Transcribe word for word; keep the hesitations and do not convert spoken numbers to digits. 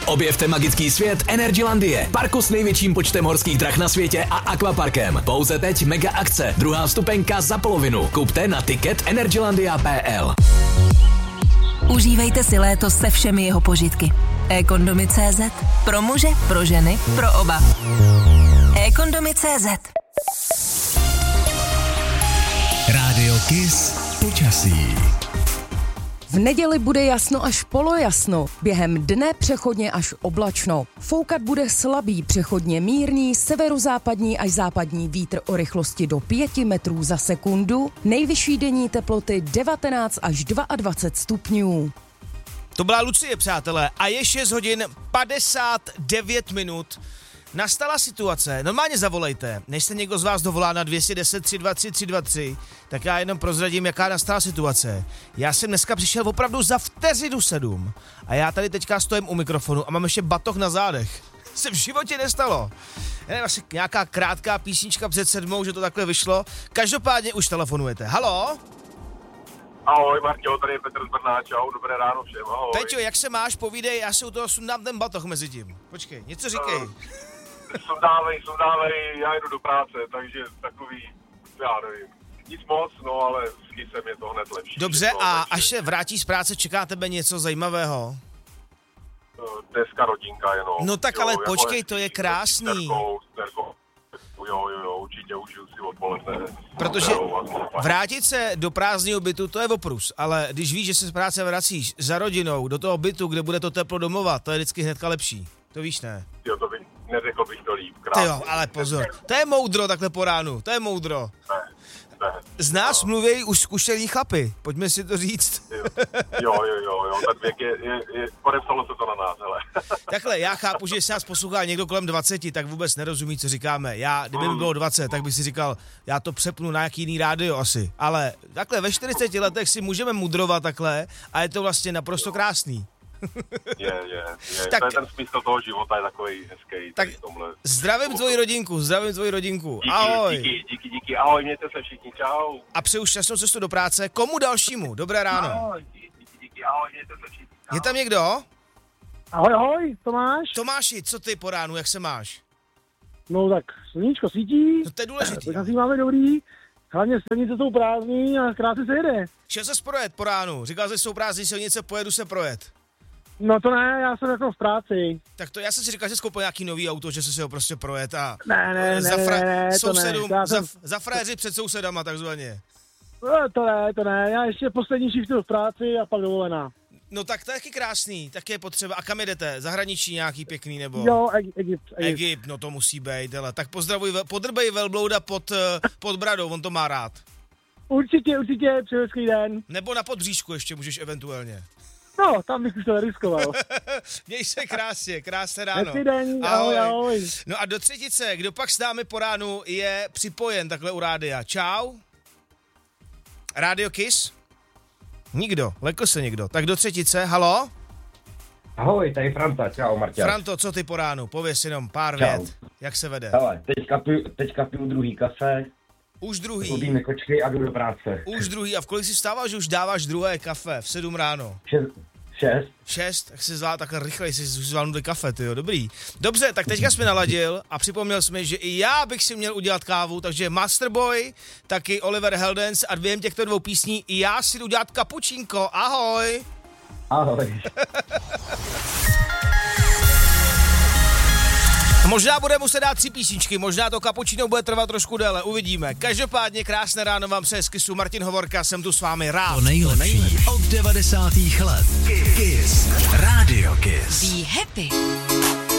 Objevte magický svět Energylandie, parku s největším počtem horských drah na světě a akvaparkem. Pouze teď mega akce, druhá vstupenka za polovinu. Kupte na tiket energylandia tečka p l. Užívejte si léto se všemi jeho požitky. e-kondomy tečka cé zet. Pro muže, pro ženy, pro oba. e-kondomy tečka cé zet. Rádio Kiss počasí. V neděli bude jasno až polojasno, během dne přechodně až oblačno. Foukat bude slabý, přechodně mírný, severozápadní až západní vítr o rychlosti do pět metrů za sekundu, nejvyšší denní teploty devatenáct až dvacet dva stupňů. To byla Lucie, přátelé, a je šest hodin padesát devět minut. Nastala situace, normálně zavolejte, než se někdo z vás dovolá na dvě deset tři dva tři tři dva tři, tak já jenom prozradím, jaká nastala situace. Já jsem dneska přišel opravdu za vteřinu sedm a já tady teďka stojím u mikrofonu a mám ještě batoh na zádech. Se v životě nestalo. Já nevím, asi nějaká krátká písnička před sedmou, že to takhle vyšlo. Každopádně už telefonujete. Halo? Ahoj, Marťo, tady je Petr z Brna, čau, dobré ráno všem, ahoj. Peťo, jak se máš, povídej, já si u toho sundám ten batoh mezi tím. Počkej, něco říkej. Uh. Sundávej, sundávej, já jdu do práce, takže takový, já nevím, nic moc, no ale s kysem je to hned lepší. Dobře, to, a takže... až se vrátí z práce, čeká tebe něco zajímavého? Dneska rodinka jenom. No tak jo, ale jako počkej, to je krásný. S dcerkou, s dcerkou. Jo, jo, jo, určitě užiju si odpoledne. Protože vrátit se do prázdného bytu, to je oprus, ale když víš, že se z práce vracíš za rodinou do toho bytu, kde bude to teplo domova, to je vždycky hnedka lepší. To víš, ne? Jo, to bych, neřekl bych to líp, krásný. Ty jo, ale pozor, to je moudro takhle po ránu, to je moudro. Ne, ne. Z nás no. mluví už zkušený chlapy, pojďme si to říct. Jo, jo, jo, jo, jo. Ten věk je, je, je, podepsalo se to na nás, hele. Takhle, já chápu, že se nás poslouchá někdo kolem dvaceti, tak vůbec nerozumí, co říkáme. Já, kdyby mi bylo dvacet, tak bych si říkal, já to přepnu na jaký jiný rádio asi. Ale takhle ve čtyřiceti letech si můžeme mudrovat takhle a je to vlastně naprosto krásný. Je, je, je. Tak, to je ten smysl toho života, je takový hezký. Tak zdravím tvoji rodinku, zdravím tvoji rodinku. Díky, ahoj. Díky, díky, díky, ahoj, mějte se všichni, čau. A přeju šťastnou cestu do práce. Komu dalšímu? Dobré ráno. Ahoj, díky, díky, ahoj, mějte se všichni, čau. Je tam někdo? Ahoj, ahoj, Tomáš. Tomáši, co ty po ránu, jak se máš? No tak, sluníčko svítí. No to je důležitý. Tak máme dobrý. Hlavně silnice jsou prázdný a krásně se jede. Šel ses projet po ránu. Říkal jsi, že jsou prázdný silnice, pojedu se projet. No to ne, já jsem jako v práci. Tak to já jsem si říkal, že jsi koupil nějaký nový auto, že jsi si ho prostě projet a... Ne, ne, za fra- ne, ne, sousedům, to ne. za, Jsem... za fréři před sousedama takzvaně. No, to ne, to ne, já ještě poslední shiftu v práci a pak dovolená. No tak to je taky krásný, tak je potřeba. A kam jedete? Zahraničí nějaký pěkný nebo? Jo, Egypt, Egypt. Egypt, no to musí být, hele. Tak pozdravuj, podrbej velblouda pod, pod bradou, on to má rád. Určitě, určitě, přeji hezký den. Nebo na podbříšku ještě můžeš eventuálně. No, tam bych už to neriskoval. Měj se krásně, krásné ráno. Hezký den, ahoj, ahoj. No a do třetice, kdo pak s námi po ránu je připojen takhle u rádia? Čau. Radio Kiss? Nikdo, lekl se někdo. Tak do třetice, halo? Ahoj, tady Franta, čau Marťa. Franto, co ty po ránu? Pověz jenom pár čau. vět. Jak se vede? Hele, teďka piju, teďka piju druhý kafe. Už druhý. Chodíme kočky a jdu do práce. Už druhý. A v kolik si vstával, že už dáváš druhé kafe? V sedm ráno. Šest. Šest. Šest? Tak si zvládl takhle rychle, jsi zvládnul kafe, tyjo, dobrý. Dobře, tak teďka jsme naladil a připomněl jsme, že i já bych si měl udělat kávu, takže Masterboy, taky Oliver Heldens a během těchto dvou písní i já si jdu udělat kapučínko. Ahoj. Ahoj. Možná bude muset dát tři písničky, možná to kapučino bude trvat trošku déle, uvidíme. Každopádně krásné ráno vám přeje z Kissu, Martin Hovorka, jsem tu s vámi rád. To nejlepší, to nejlepší. Od devadesátých let. Kiss. Radio Kiss. Be happy.